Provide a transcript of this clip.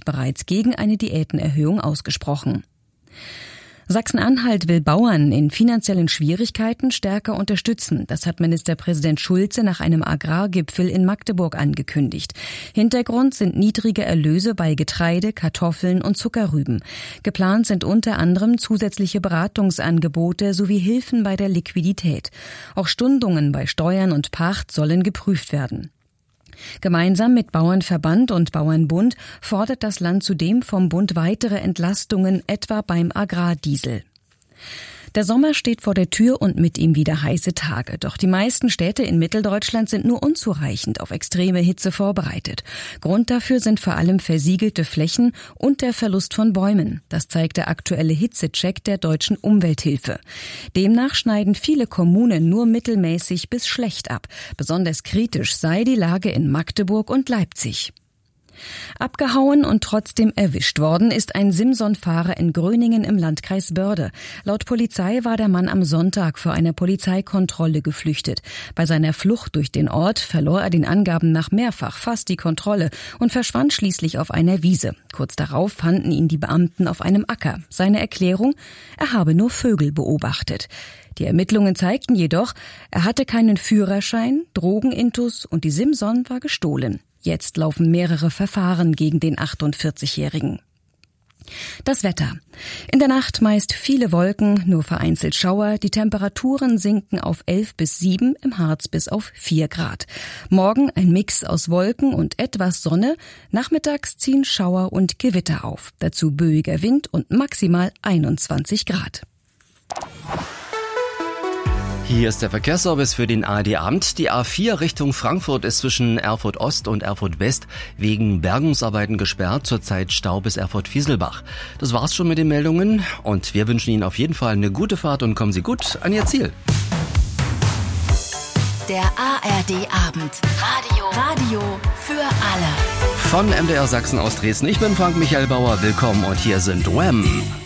sich bereits gegen eine Diätenerhöhung ausgesprochen. Sachsen-Anhalt will Bauern in finanziellen Schwierigkeiten stärker unterstützen. Das hat Ministerpräsident Schulze nach einem Agrargipfel in Magdeburg angekündigt. Hintergrund sind niedrige Erlöse bei Getreide, Kartoffeln und Zuckerrüben. Geplant sind unter anderem zusätzliche Beratungsangebote sowie Hilfen bei der Liquidität. Auch Stundungen bei Steuern und Pacht sollen geprüft werden. Gemeinsam mit Bauernverband und Bauernbund fordert das Land zudem vom Bund weitere Entlastungen, etwa beim Agrardiesel. Der Sommer steht vor der Tür und mit ihm wieder heiße Tage. Doch die meisten Städte in Mitteldeutschland sind nur unzureichend auf extreme Hitze vorbereitet. Grund dafür sind vor allem versiegelte Flächen und der Verlust von Bäumen. Das zeigt der aktuelle Hitzecheck der Deutschen Umwelthilfe. Demnach schneiden viele Kommunen nur mittelmäßig bis schlecht ab. Besonders kritisch sei die Lage in Magdeburg und Leipzig. Abgehauen und trotzdem erwischt worden ist ein Simson-Fahrer in Gröningen im Landkreis Börde. Laut Polizei war der Mann am Sonntag vor einer Polizeikontrolle geflüchtet. Bei seiner Flucht durch den Ort verlor er den Angaben nach mehrfach fast die Kontrolle und verschwand schließlich auf einer Wiese. Kurz darauf fanden ihn die Beamten auf einem Acker. Seine Erklärung: Er habe nur Vögel beobachtet. Die Ermittlungen zeigten jedoch, er hatte keinen Führerschein, Drogenintus und die Simson war gestohlen. Jetzt laufen mehrere Verfahren gegen den 48-Jährigen. Das Wetter. In der Nacht meist viele Wolken, nur vereinzelt Schauer. Die Temperaturen sinken auf 11 bis 7, im Harz bis auf 4 Grad. Morgen ein Mix aus Wolken und etwas Sonne. Nachmittags ziehen Schauer und Gewitter auf. Dazu böiger Wind und maximal 21 Grad. Hier ist der Verkehrsservice für den ARD-Abend. Die A4 Richtung Frankfurt ist zwischen Erfurt Ost und Erfurt West wegen Bergungsarbeiten gesperrt. Zurzeit Stau bis Erfurt-Fieselbach. Das war's schon mit den Meldungen und wir wünschen Ihnen auf jeden Fall eine gute Fahrt und kommen Sie gut an Ihr Ziel. Der ARD-Abend. Radio für alle. Von MDR Sachsen aus Dresden. Ich bin Frank Michael Bauer. Willkommen und hier sind Wham!